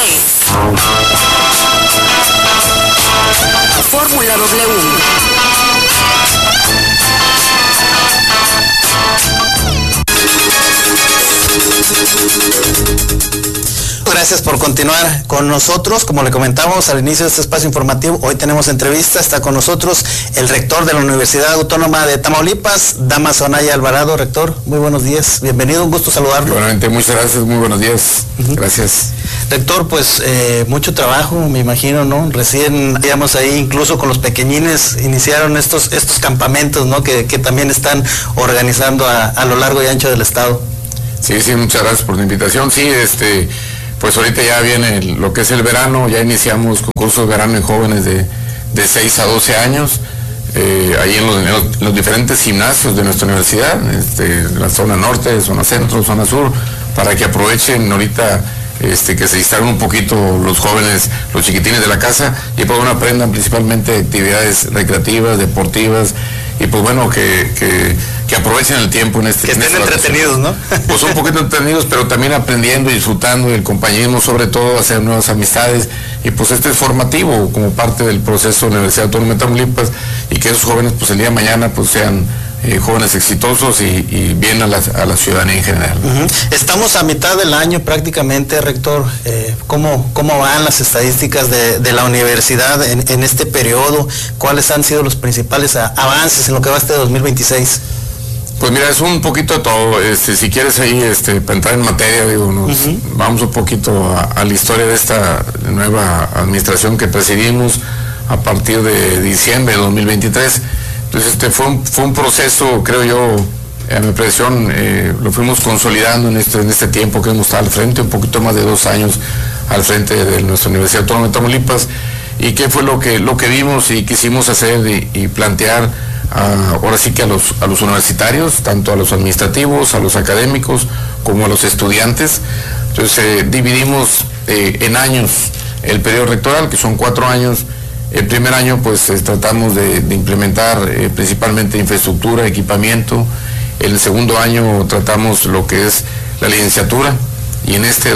Fórmula W. Gracias por continuar con nosotros. Como le comentamos al inicio de este espacio informativo, hoy tenemos entrevista. Está con nosotros el rector de la Universidad Autónoma de Tamaulipas, Damaso Anaya Alvarado. Rector, muy buenos días. Bienvenido, un gusto saludarlo. Igualmente, muchas gracias, muy buenos días. Gracias. Rector, pues mucho trabajo, me imagino, ¿no? Recién, digamos, ahí incluso con los pequeñines iniciaron estos campamentos, ¿no? Que también están organizando a lo largo y ancho del estado. Sí, muchas gracias por la invitación. Sí, pues ahorita ya viene lo que es el verano, ya iniciamos concursos de verano en jóvenes de 6 a 12 años, ahí en los diferentes gimnasios de nuestra universidad, la zona norte, zona centro, zona sur, para que aprovechen ahorita que se distraigan un poquito los jóvenes, los chiquitines de la casa, y pues bueno, aprendan principalmente actividades recreativas, deportivas, y pues bueno, que aprovechen el tiempo en que estén entretenidos, ¿no? Pues un poquito entretenidos, pero también aprendiendo y disfrutando del compañerismo, sobre todo hacer nuevas amistades, y pues es formativo como parte del proceso de la Universidad Autónoma de Tamaulipas, y que esos jóvenes pues el día de mañana pues sean jóvenes exitosos y bien a la ciudadanía en general. Estamos a mitad del año prácticamente, rector. ¿Cómo van las estadísticas de la universidad en este periodo? ¿Cuáles han sido los principales avances en lo que va este 2026? Pues mira, es un poquito de todo. Si quieres ahí, para entrar en materia, vamos un poquito a la historia de esta nueva administración que presidimos a partir de diciembre de 2023. Entonces fue un proceso, creo yo, a mi impresión, lo fuimos consolidando en este tiempo que hemos estado al frente, un poquito más de 2 años al frente de nuestra Universidad Autónoma de Tamaulipas, y qué fue lo que vimos y quisimos hacer y plantear ahora sí que a los universitarios, tanto a los administrativos, a los académicos, como a los estudiantes. Entonces dividimos en años el periodo rectoral, que son 4 años. El primer año pues tratamos de implementar principalmente infraestructura, equipamiento. El segundo año tratamos lo que es la licenciatura, y en este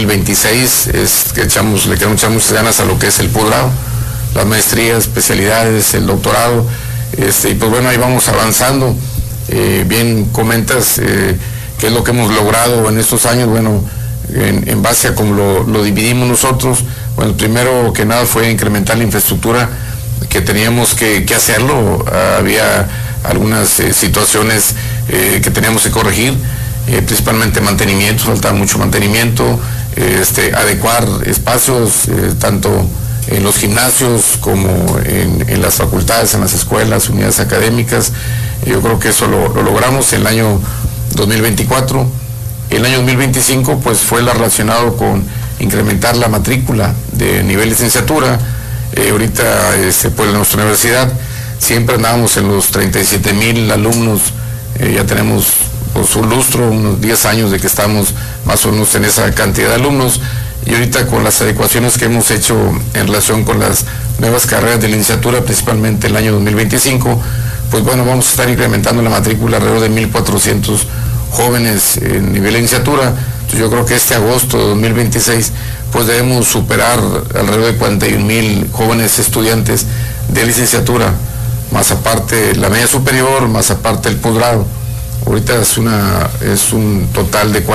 2026 le queremos echar muchas ganas a lo que es el posgrado, las maestrías, especialidades, el doctorado, y pues bueno, ahí vamos avanzando. Bien comentas qué es lo que hemos logrado en estos años. Bueno, en base a cómo lo dividimos nosotros. Bueno, primero que nada fue incrementar la infraestructura, que teníamos que hacerlo. Había algunas situaciones que teníamos que corregir, principalmente mantenimiento, faltaba mucho mantenimiento, adecuar espacios, tanto en los gimnasios como en las facultades, en las escuelas, unidades académicas. Yo creo que eso lo logramos en el año 2024. El año 2025 pues fue relacionado con incrementar la matrícula de nivel licenciatura. Ahorita pues en nuestra universidad siempre andábamos en los 37,000 alumnos, ya tenemos pues un lustro, unos 10 años de que estamos más o menos en esa cantidad de alumnos, y ahorita con las adecuaciones que hemos hecho en relación con las nuevas carreras de licenciatura, principalmente el año 2025, pues bueno, vamos a estar incrementando la matrícula alrededor de 1,400 jóvenes en nivel de licenciatura. Entonces yo creo que este agosto de 2026 pues debemos superar alrededor de 41,000 jóvenes estudiantes de licenciatura, más aparte la media superior, más aparte el posgrado. Ahorita es un total de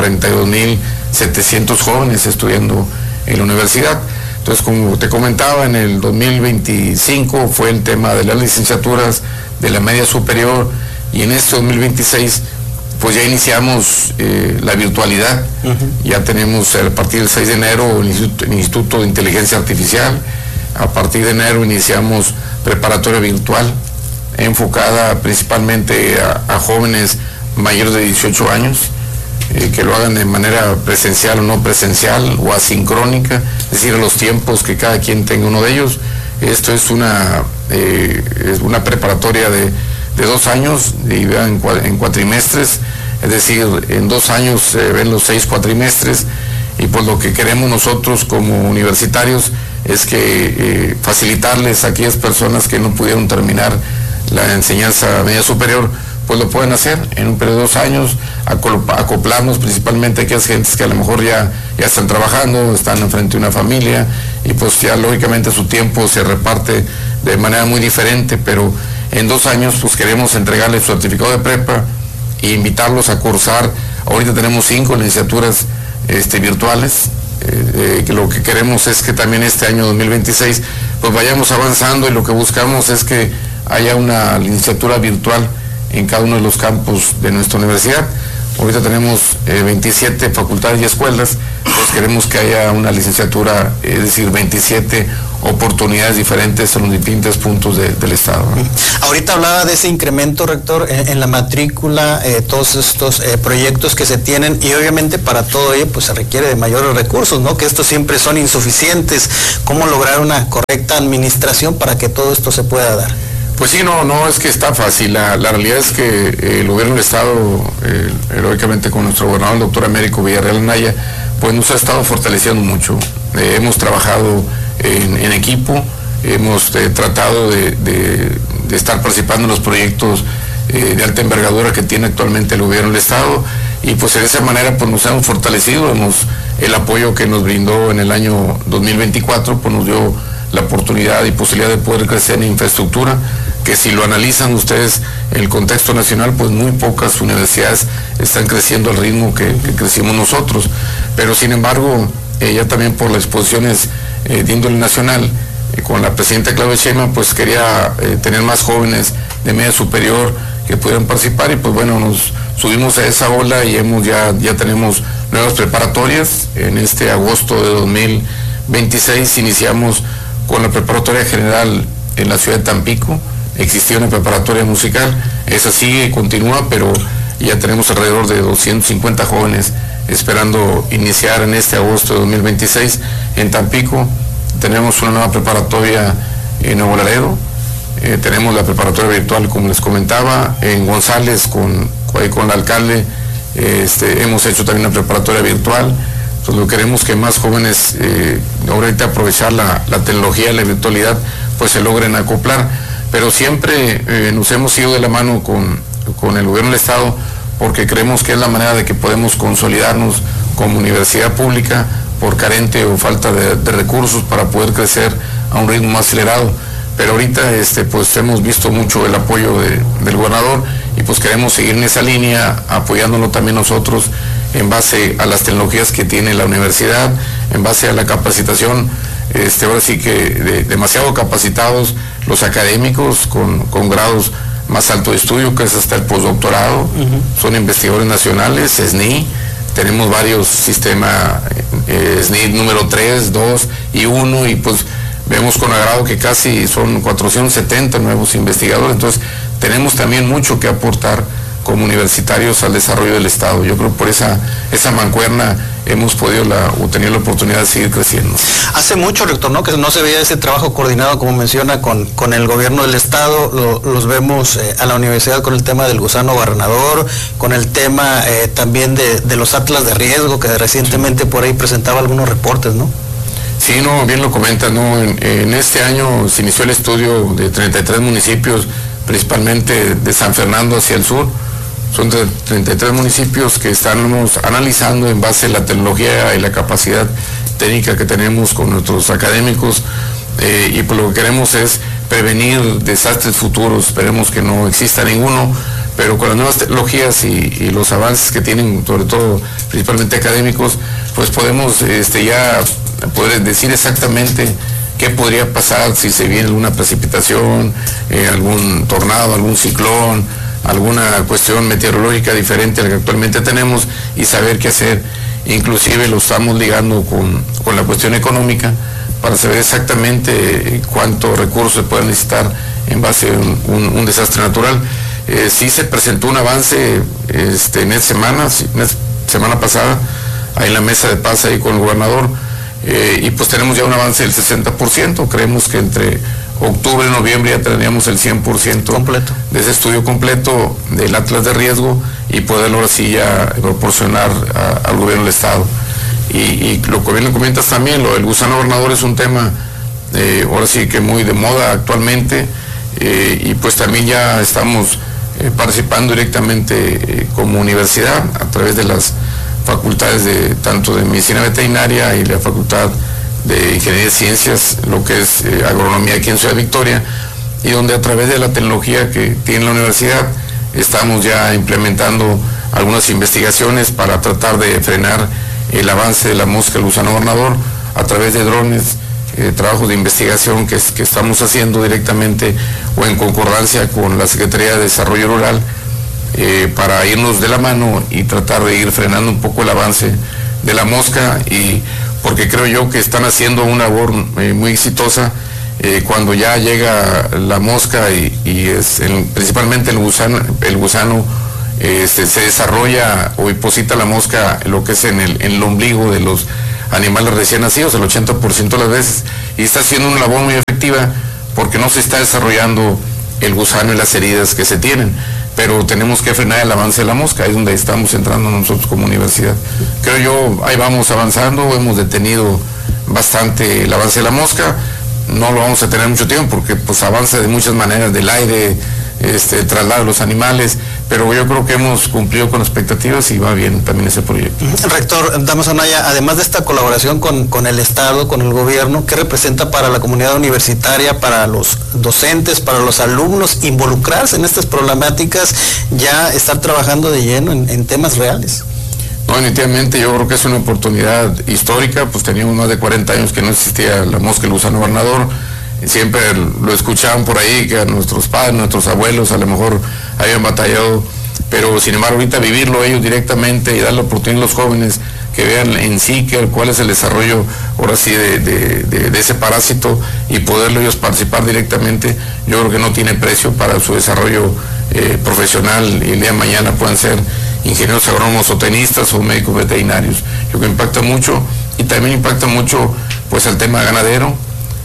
42,700 jóvenes estudiando en la universidad. Entonces, como te comentaba, en el 2025 fue el tema de las licenciaturas, de la media superior, y en este 2026 pues ya iniciamos la virtualidad. Ya tenemos a partir del 6 de enero el Instituto de Inteligencia Artificial. A partir de enero iniciamos preparatoria virtual, enfocada principalmente a jóvenes mayores de 18 años, que lo hagan de manera presencial o no presencial o asincrónica, es decir, a los tiempos que cada quien tenga uno de ellos. Esto es una preparatoria de 2 años, en cuatrimestres, es decir, en 2 años se ven los 6 cuatrimestres, y pues lo que queremos nosotros como universitarios es que facilitarles a aquellas personas que no pudieron terminar la enseñanza media superior, pues lo pueden hacer en un periodo de 2 años, acoplarnos principalmente a aquellas gentes que a lo mejor ya están trabajando, están enfrente de una familia y pues ya lógicamente su tiempo se reparte de manera muy diferente, pero en 2 años pues queremos entregarles su certificado de prepa e invitarlos a cursar. Ahorita tenemos 5 licenciaturas virtuales, que lo que queremos es que también este año 2026 pues vayamos avanzando y lo que buscamos es que haya una licenciatura virtual en cada uno de los campus de nuestra universidad. Ahorita tenemos 27 facultades y escuelas, pues queremos que haya una licenciatura, es decir, 27 oportunidades diferentes en los distintos puntos del estado, ¿no? Ahorita hablaba de ese incremento, rector, en la matrícula, todos estos proyectos que se tienen, y obviamente para todo ello pues se requiere de mayores recursos, ¿no? Que estos siempre son insuficientes. ¿Cómo lograr una correcta administración para que todo esto se pueda dar? Pues sí, no es que está fácil. La realidad es que el gobierno del estado, heroicamente con nuestro gobernador, el doctor Américo Villarreal Anaya, pues nos ha estado fortaleciendo mucho. Hemos trabajado en equipo, hemos tratado de estar participando en los proyectos de alta envergadura que tiene actualmente el gobierno del estado, y pues de esa manera pues nos hemos fortalecido. El apoyo que nos brindó en el año 2024 pues nos dio la oportunidad y posibilidad de poder crecer en infraestructura, que si lo analizan ustedes en el contexto nacional, pues muy pocas universidades están creciendo al ritmo que crecimos nosotros. Pero sin embargo, ya también por las exposiciones de índole nacional, con la presidenta Claudia Sheinbaum, pues quería tener más jóvenes de media superior que pudieran participar, y pues bueno, nos subimos a esa ola y ya tenemos nuevas preparatorias. En este agosto de 2026 iniciamos con la preparatoria general en la ciudad de Tampico. Existía una preparatoria musical, esa sigue y continúa, pero ya tenemos alrededor de 250 jóvenes esperando iniciar en este agosto de 2026 en Tampico. Tenemos una nueva preparatoria en Nuevo Laredo, tenemos la preparatoria virtual, como les comentaba, en González con el alcalde, hemos hecho también una preparatoria virtual. Entonces lo que queremos que más jóvenes, ahorita aprovechar la tecnología, la virtualidad, pues se logren acoplar. Pero siempre nos hemos ido de la mano con el gobierno del estado, porque creemos que es la manera de que podemos consolidarnos como universidad pública por carente o falta de recursos para poder crecer a un ritmo más acelerado. Pero ahorita pues hemos visto mucho el apoyo del gobernador, y pues queremos seguir en esa línea, apoyándolo también nosotros en base a las tecnologías que tiene la universidad, en base a la capacitación. Ahora sí que demasiado capacitados los académicos con grados más alto de estudio, que es hasta el postdoctorado. Son investigadores nacionales, SNI, tenemos varios sistemas, SNI número 3, 2 y 1, y pues vemos con agrado que casi son 470 nuevos investigadores. Entonces tenemos también mucho que aportar como universitarios al desarrollo del estado. Yo creo que por esa mancuerna hemos podido tener la oportunidad de seguir creciendo. Hace mucho, rector, ¿no?, que no se veía ese trabajo coordinado, como menciona, con el gobierno del estado. Los vemos a la universidad con el tema del gusano barrenador, con el tema también de los atlas de riesgo, que recientemente por ahí presentaba algunos reportes, ¿no? Sí, no, bien lo comentas, ¿no? En este año se inició el estudio de 33 municipios, principalmente de San Fernando hacia el sur. Son 33 municipios que estamos analizando en base a la tecnología y la capacidad técnica que tenemos con nuestros académicos, y pues lo que queremos es prevenir desastres futuros. Esperemos que no exista ninguno, pero con las nuevas tecnologías y los avances que tienen, sobre todo principalmente académicos, pues podemos ya poder decir exactamente qué podría pasar si se viene alguna precipitación, algún tornado, algún ciclón, alguna cuestión meteorológica diferente a la que actualmente tenemos, y saber qué hacer. Inclusive lo estamos ligando con la cuestión económica para saber exactamente cuántos recursos se pueden necesitar en base a un desastre natural. Sí se presentó un avance en semana pasada, ahí en la mesa de paz ahí con el gobernador, y pues tenemos ya un avance del 60%. Creemos que entre octubre y noviembre ya tendríamos el 100% completo de ese estudio completo del atlas de riesgo, y poderlo ahora sí ya proporcionar al gobierno del estado. Y lo que bien lo comentas también, lo del gusano barrenador es un tema ahora sí que muy de moda actualmente, y pues también ya estamos participando directamente como universidad a través de las facultades tanto de medicina veterinaria y la facultad de ingeniería de ciencias, lo que es agronomía aquí en Ciudad Victoria, y donde a través de la tecnología que tiene la universidad estamos ya implementando algunas investigaciones para tratar de frenar el avance de la mosca del gusano gobernador a través de drones, trabajos de investigación que estamos haciendo directamente o en concordancia con la Secretaría de Desarrollo Rural para irnos de la mano y tratar de ir frenando un poco el avance de la mosca, y porque creo yo que están haciendo una labor muy exitosa cuando ya llega la mosca principalmente el gusano se desarrolla o deposita la mosca lo que es en el ombligo de los animales recién nacidos, el 80% de las veces, y está haciendo una labor muy efectiva porque no se está desarrollando el gusano y las heridas que se tienen, pero tenemos que frenar el avance de la mosca, es donde estamos entrando nosotros como universidad. Creo yo, ahí vamos avanzando, hemos detenido bastante el avance de la mosca, no lo vamos a tener mucho tiempo porque pues avanza de muchas maneras, del aire, traslado de los animales, pero yo creo que hemos cumplido con expectativas y va bien también ese proyecto. Rector Damaso Anaya, además de esta colaboración con el Estado, con el gobierno, ¿qué representa para la comunidad universitaria, para los docentes, para los alumnos, involucrarse en estas problemáticas, ya estar trabajando de lleno en temas reales? No, definitivamente yo creo que es una oportunidad histórica, pues teníamos más de 40 años que no existía la mosca del gusano gobernador. Siempre lo escuchaban por ahí, que a nuestros padres, nuestros abuelos a lo mejor habían batallado, pero sin embargo ahorita vivirlo ellos directamente y dar la oportunidad a los jóvenes que vean en sí cuál es el desarrollo ahora sí de ese parásito y poderlo ellos participar directamente, yo creo que no tiene precio para su desarrollo profesional, y el día de mañana puedan ser ingenieros agrónomos o tenistas o médicos veterinarios. Yo creo que impacta mucho, y también impacta mucho pues el tema ganadero,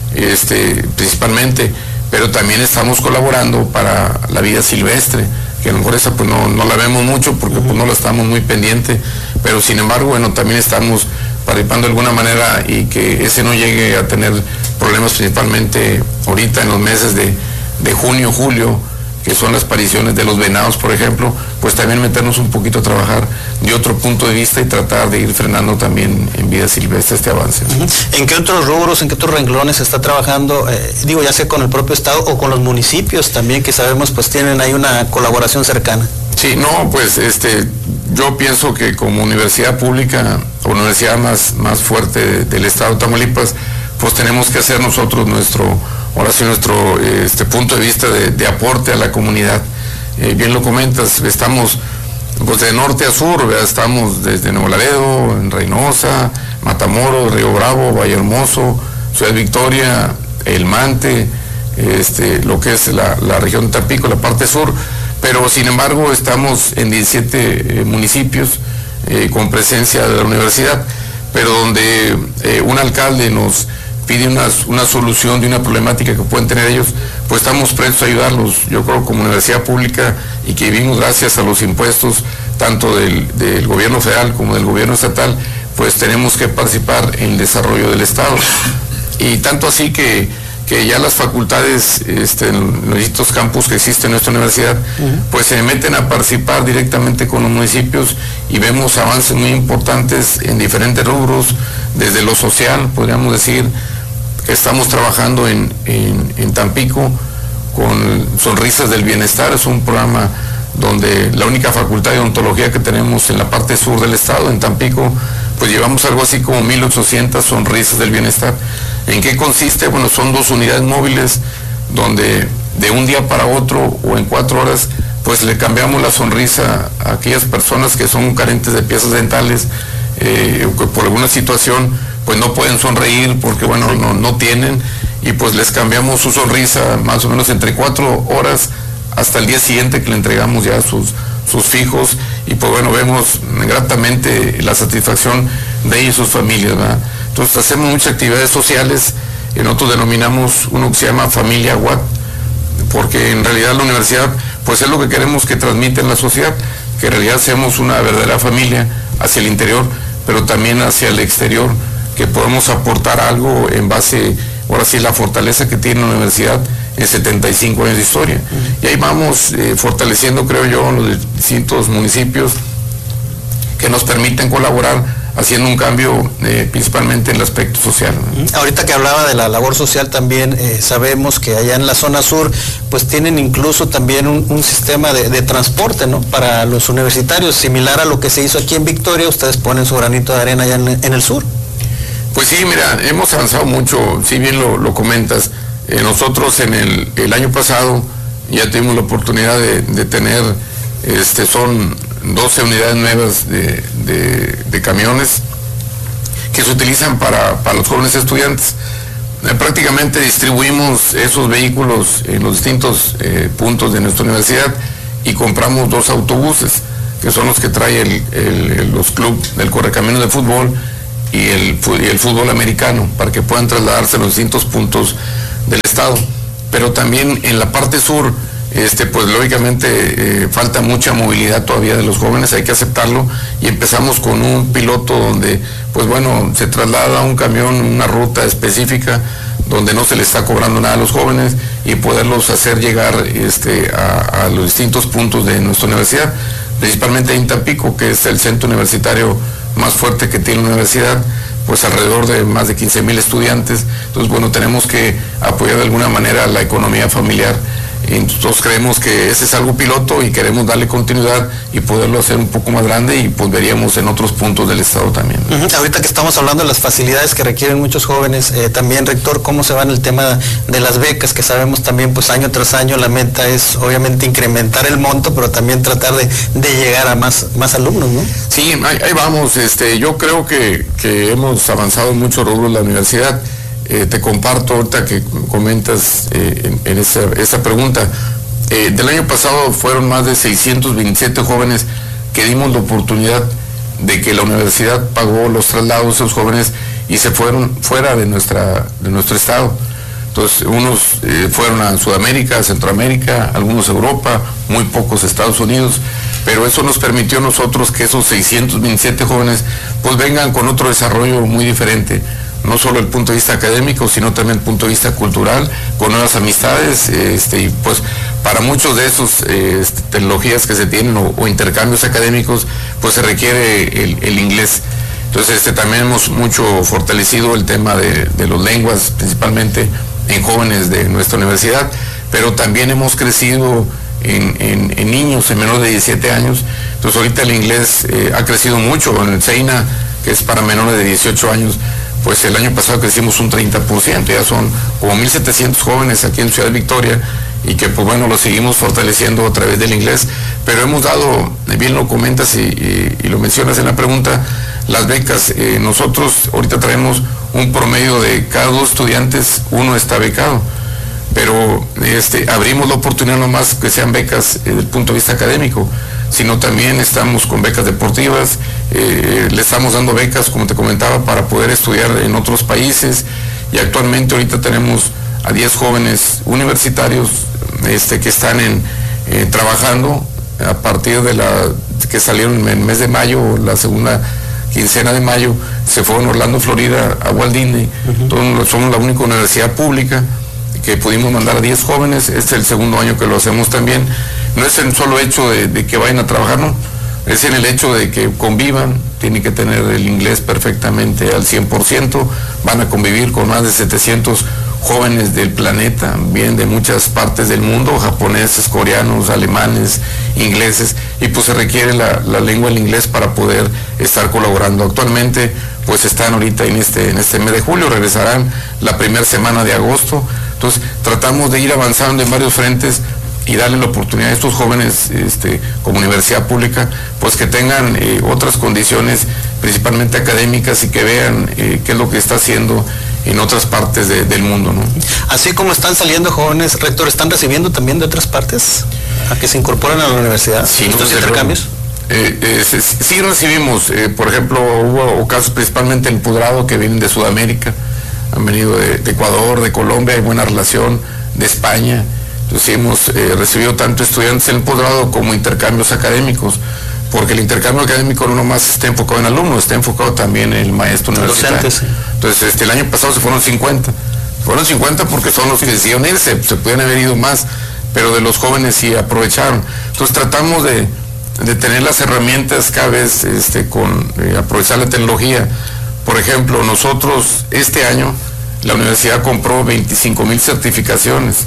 principalmente, pero también estamos colaborando para la vida silvestre, que a lo mejor esa pues no la vemos mucho porque pues no la estamos muy pendiente, pero sin embargo, bueno, también estamos participando de alguna manera y que ese no llegue a tener problemas, principalmente ahorita en los meses de junio, julio, que son las apariciones de los venados, por ejemplo, pues también meternos un poquito a trabajar de otro punto de vista y tratar de ir frenando también en vida silvestre este avance. ¿En qué otros rubros, en qué otros renglones se está trabajando, ya sea con el propio Estado o con los municipios también, que sabemos pues tienen ahí una colaboración cercana? Sí, no, pues yo pienso que como universidad pública, o universidad más fuerte del Estado de Tamaulipas, pues tenemos que hacer nosotros nuestro punto de vista de aporte a la comunidad. Bien lo comentas, estamos pues de norte a sur, estamos desde Nuevo Laredo, en Reynosa, Matamoros, Río Bravo, Valle Hermoso, Ciudad Victoria, El Mante, lo que es la región de Tampico, la parte sur, pero sin embargo estamos en 17 municipios con presencia de la universidad, pero donde un alcalde nos pide una solución de una problemática que pueden tener ellos, pues estamos prestos a ayudarlos. Yo creo como universidad pública, y que vivimos gracias a los impuestos tanto del gobierno federal como del gobierno estatal, pues tenemos que participar en el desarrollo del Estado. Y tanto así que ya las facultades, en los distintos campus que existen en nuestra universidad, pues se meten a participar directamente con los municipios y vemos avances muy importantes en diferentes rubros, desde lo social, podríamos decir. Estamos trabajando en Tampico con Sonrisas del Bienestar, es un programa donde la única facultad de odontología que tenemos en la parte sur del estado, en Tampico, pues llevamos algo así como 1,800 Sonrisas del Bienestar. ¿En qué consiste? Bueno, son 2 unidades móviles donde de un día para otro o en 4 horas, pues le cambiamos la sonrisa a aquellas personas que son carentes de piezas dentales, que por alguna situación pues no pueden sonreír porque bueno, no tienen, y pues les cambiamos su sonrisa más o menos entre 4 horas hasta el día siguiente que le entregamos ya sus fijos, y pues bueno, vemos gratamente la satisfacción de ellos y sus familias, ¿verdad? Entonces hacemos muchas actividades sociales, y nosotros denominamos uno que se llama Familia Watt, porque en realidad la universidad pues es lo que queremos que transmita en la sociedad, que en realidad seamos una verdadera familia hacia el interior, pero también hacia el exterior, que podemos aportar algo en base, ahora sí, la fortaleza que tiene la universidad en 75 años de historia. Y ahí vamos fortaleciendo, creo yo, los distintos municipios que nos permiten colaborar haciendo un cambio principalmente en el aspecto social. Ahorita que hablaba de la labor social también, sabemos que allá en la zona sur pues tienen incluso también un sistema de transporte, ¿no?, para los universitarios, similar a lo que se hizo aquí en Victoria. Ustedes ponen su granito de arena allá en el sur. Pues sí, mira, hemos avanzado mucho, si bien lo comentas. Nosotros en el año pasado ya tuvimos la oportunidad de tener, son 12 unidades nuevas de camiones que se utilizan para los jóvenes estudiantes. Prácticamente distribuimos esos vehículos en los distintos puntos de nuestra universidad y compramos 2 autobuses, que son los que trae los clubes del Correcaminos de fútbol y el fútbol americano, para que puedan trasladarse a los distintos puntos del estado. Pero también en la parte sur, pues lógicamente falta mucha movilidad todavía de los jóvenes, hay que aceptarlo, y empezamos con un piloto donde, pues bueno, se traslada un camión, una ruta específica donde no se le está cobrando nada a los jóvenes y poderlos hacer llegar a los distintos puntos de nuestra universidad, principalmente en Tampico, que es el centro universitario más fuerte que tiene la universidad, pues alrededor de más de 15,000 estudiantes. Entonces, bueno, tenemos que apoyar de alguna manera la economía familiar. Entonces creemos que ese es algo piloto y queremos darle continuidad y poderlo hacer un poco más grande, y pues veríamos en otros puntos del estado también. Ahorita que estamos hablando de las facilidades que requieren muchos jóvenes, también, rector, ¿cómo se va en el tema de las becas? Que sabemos también, pues año tras año la meta es obviamente incrementar el monto, pero también tratar de llegar a más alumnos, ¿no? Sí, ahí vamos. Yo creo que hemos avanzado en muchos rubros la universidad. Te comparto ahorita que comentas en esa pregunta. Del año pasado fueron más de 627 jóvenes que dimos la oportunidad de que la universidad pagó los traslados de esos jóvenes y se fueron fuera de nuestro estado. Entonces, unos fueron a Sudamérica, a Centroamérica, algunos a Europa, muy pocos a Estados Unidos, pero eso nos permitió a nosotros que esos 627 jóvenes pues vengan con otro desarrollo muy diferente. No solo el punto de vista académico, sino también el punto de vista cultural, con nuevas amistades, y pues para muchos de esos tecnologías que se tienen o intercambios académicos, pues se requiere el inglés. Entonces también hemos mucho fortalecido el tema de las lenguas, principalmente en jóvenes de nuestra universidad, pero también hemos crecido en niños, en menores de 17 años. Entonces ahorita el inglés ha crecido mucho. En el CEINA, que es para menores de 18 años, pues el año pasado crecimos un 30%, ya son como 1,700 jóvenes aquí en Ciudad Victoria, y que pues bueno, lo seguimos fortaleciendo a través del inglés, pero hemos dado, bien lo comentas y lo mencionas en la pregunta, las becas. Nosotros ahorita traemos un promedio de cada 2 estudiantes, 1 está becado, pero abrimos la oportunidad no más que sean becas desde el punto de vista académico, sino también estamos con becas deportivas, le estamos dando becas, como te comentaba, para poder estudiar en otros países, y actualmente ahorita tenemos a 10 jóvenes universitarios que están trabajando a partir de que salieron en el mes de mayo, la segunda quincena de mayo, se fueron a Orlando, Florida, a Walt Disney. Entonces, somos la única universidad pública que pudimos mandar a 10 jóvenes. Este es el segundo año que lo hacemos también. No es el solo hecho de que vayan a trabajar, no, es en el hecho de que convivan, tienen que tener el inglés perfectamente al 100%, van a convivir con más de 700 jóvenes del planeta, bien de muchas partes del mundo, japoneses, coreanos, alemanes, ingleses, y pues se requiere la lengua del inglés para poder estar colaborando. Actualmente pues están ahorita en este mes de julio, regresarán la primera semana de agosto. Entonces tratamos de ir avanzando en varios frentes y darle la oportunidad a estos jóvenes como universidad pública, pues que tengan otras condiciones, principalmente académicas, y que vean qué es lo que está haciendo en otras partes del mundo, ¿no? Así como están saliendo jóvenes, rector, ¿están recibiendo también de otras partes a que se incorporen a la universidad? Sí, ¿estos intercambios? Sí recibimos, por ejemplo, hubo casos principalmente en posgrado que vienen de Sudamérica, han venido de Ecuador, de Colombia, hay buena relación, de España. Entonces hemos recibido tanto estudiantes en el posgrado como intercambios académicos, porque el intercambio académico no nomás está enfocado en alumnos, está enfocado también en el maestro universitario. Docentes, sí. Entonces el año pasado se fueron 50, Fueron 50 porque son los que decidieron irse, se pueden haber ido más, pero de los jóvenes sí aprovecharon. Entonces tratamos de tener las herramientas cada vez aprovechar la tecnología. Por ejemplo, nosotros este año la universidad compró 25,000 certificaciones.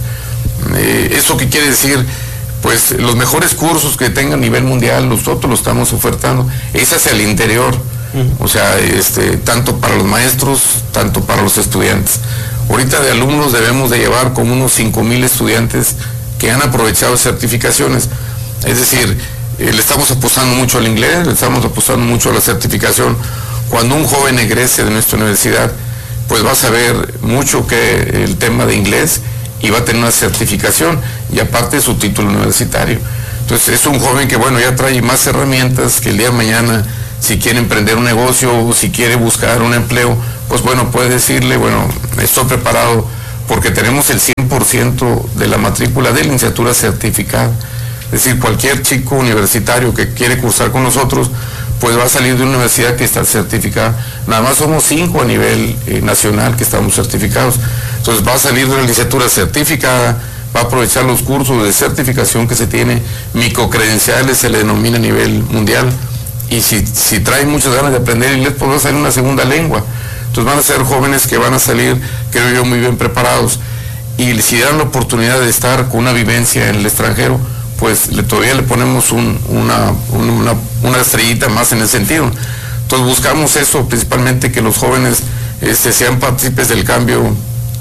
¿Eso qué quiere decir? Pues los mejores cursos que tengan a nivel mundial, nosotros lo estamos ofertando, es hacia el interior, o sea, tanto para los maestros, tanto para los estudiantes. Ahorita de alumnos debemos de llevar como unos 5,000 estudiantes que han aprovechado certificaciones. Es decir, le estamos apostando mucho al inglés, le estamos apostando mucho a la certificación. Cuando un joven egrese de nuestra universidad, pues va a saber mucho que el tema de inglés y va a tener una certificación y aparte su título universitario. Entonces es un joven que ya trae más herramientas que el día de mañana, si quiere emprender un negocio o si quiere buscar un empleo, pues puede decirle, estoy preparado porque tenemos el 100% de la matrícula de licenciatura certificada. Es decir, cualquier chico universitario que quiere cursar con nosotros, pues va a salir de una universidad que está certificada. Nada más somos 5 a nivel nacional que estamos certificados. Entonces va a salir de una licenciatura certificada, va a aprovechar los cursos de certificación que se tiene, microcredenciales se le denomina a nivel mundial, y si trae muchas ganas de aprender inglés, pues va a salir una segunda lengua. Entonces van a ser jóvenes que van a salir, creo yo, muy bien preparados, y si dan la oportunidad de estar con una vivencia en el extranjero, pues todavía le ponemos una estrellita más en ese sentido. Entonces buscamos eso, principalmente que los jóvenes sean partícipes del cambio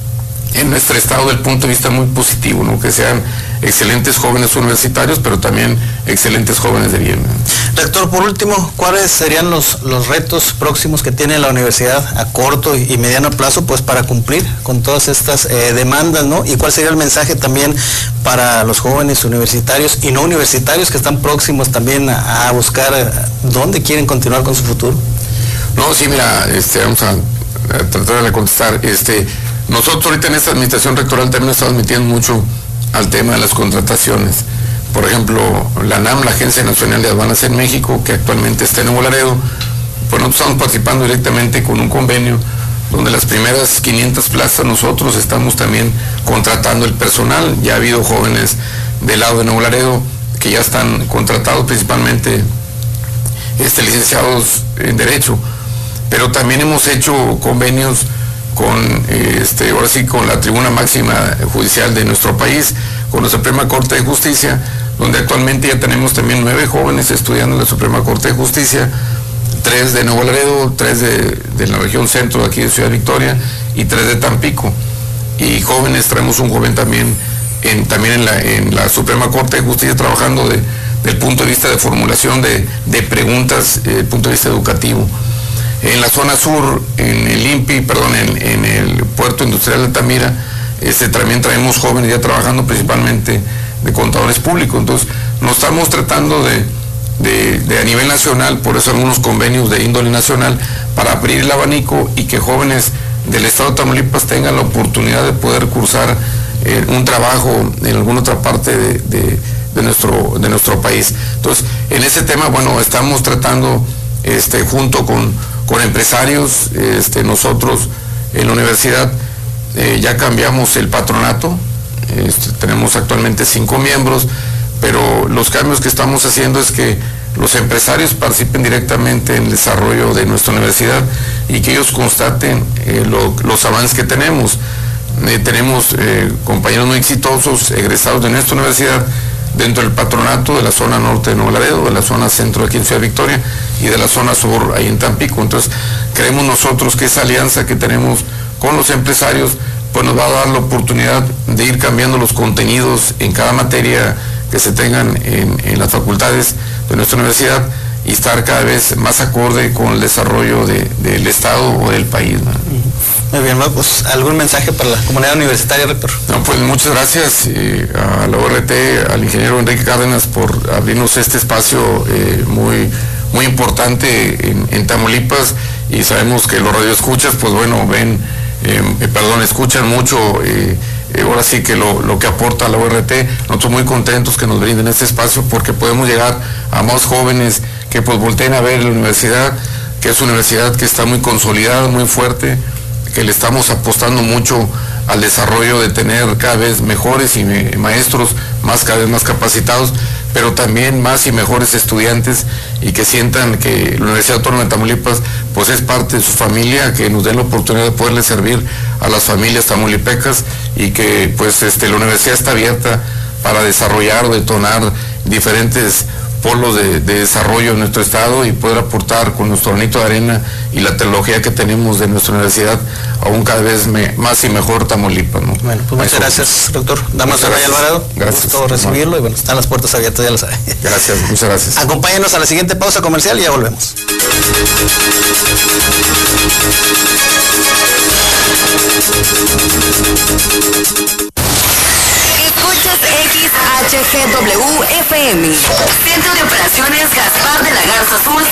en nuestro estado del punto de vista muy positivo, ¿no? Que sean excelentes jóvenes universitarios, pero también excelentes jóvenes de bien. Rector, por último, ¿cuáles serían los retos próximos que tiene la universidad a corto y mediano plazo, pues para cumplir con todas estas demandas, ¿no? Y cuál sería el mensaje también para los jóvenes universitarios y no universitarios que están próximos también a buscar dónde quieren continuar con su futuro? No, sí, mira, vamos a tratar de contestar. Nosotros ahorita en esta administración rectoral también estamos metiendo mucho al tema de las contrataciones. Por ejemplo, la NAM, la Agencia Nacional de Aduanas en México, que actualmente está en Nuevo Laredo, pues nosotros estamos participando directamente con un convenio donde las primeras 500 plazas nosotros estamos también contratando el personal. Ya ha habido jóvenes del lado de Nuevo Laredo que ya están contratados, principalmente licenciados en Derecho, pero también hemos hecho convenios ahora sí con la tribuna máxima judicial de nuestro país, con la Suprema Corte de Justicia, donde actualmente ya tenemos también 9 jóvenes estudiando en la Suprema Corte de Justicia, 3 de Nuevo Laredo, 3 de la región centro de aquí de Ciudad Victoria y 3 de Tampico. Y jóvenes, traemos un joven también en la Suprema Corte de Justicia trabajando del punto de vista de formulación de preguntas, del punto de vista educativo. En la zona sur, en el puerto industrial de Altamira, también traemos jóvenes ya trabajando principalmente de contadores públicos. Entonces, nos estamos tratando de a nivel nacional, por eso algunos convenios de índole nacional, para abrir el abanico y que jóvenes del estado de Tamaulipas tengan la oportunidad de poder cursar un trabajo en alguna otra parte de nuestro país. Entonces, en ese tema, estamos tratando junto con empresarios, nosotros en la universidad ya cambiamos el patronato, tenemos actualmente 5 miembros, pero los cambios que estamos haciendo es que los empresarios participen directamente en el desarrollo de nuestra universidad y que ellos constaten los avances que tenemos. Tenemos compañeros muy exitosos, egresados de nuestra universidad, dentro del patronato de la zona norte de Nuevo Laredo, de la zona centro aquí en Ciudad Victoria y de la zona sur ahí en Tampico. Entonces, creemos nosotros que esa alianza que tenemos con los empresarios, pues nos va a dar la oportunidad de ir cambiando los contenidos en cada materia que se tengan en las facultades de nuestra universidad y estar cada vez más acorde con el desarrollo del Estado o del país, ¿no? Muy bien, pues ¿algún mensaje para la comunidad universitaria, rector? No, pues muchas gracias a la ORT, al ingeniero Enrique Cárdenas por abrirnos este espacio muy importante en Tamaulipas, y sabemos que los radioescuchas, pues escuchan mucho, ahora sí que lo que aporta la ORT. Nosotros muy contentos que nos brinden este espacio porque podemos llegar a más jóvenes que pues volteen a ver la universidad, que es una universidad que está muy consolidada, muy fuerte, que le estamos apostando mucho al desarrollo de tener cada vez mejores y maestros cada vez más capacitados, pero también más y mejores estudiantes, y que sientan que la Universidad Autónoma de Tamaulipas pues es parte de su familia, que nos den la oportunidad de poderle servir a las familias tamaulipecas, y que pues la universidad está abierta para desarrollar o detonar diferentes polos de desarrollo en nuestro estado y poder aportar con nuestro granito de arena y la tecnología que tenemos de nuestra universidad aún cada vez más y mejor Tamaulipas, ¿no? Bueno, pues muchas gracias, doctor Damaso Anaya Alvarado. Gracias. Gusto recibirlo, y bueno, están las puertas abiertas, ya lo sabe. Gracias, muchas gracias. Acompáñenos a la siguiente pausa comercial y ya volvemos. Escuchas XHGW FM. Centro de Operaciones Gaspar de la Garza Azul.